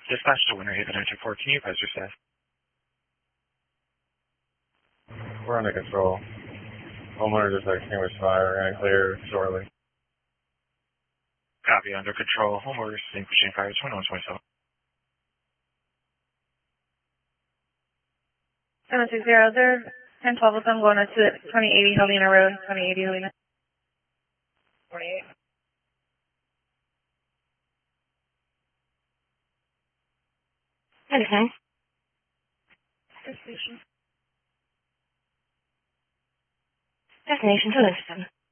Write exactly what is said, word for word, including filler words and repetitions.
Dispatch to Winter Haven Engine four. Can you advise your staff? We're under control. Homeowner just extinguished fire and clear shortly. Copy, under control. Homeowner extinguishing fire twenty-one twenty-seven. seven six zero, there, ten twelve of them going to twenty eighty Helena Road, twenty eighty Helena. twenty-eight. Okay. Destination. Destination to Livingston.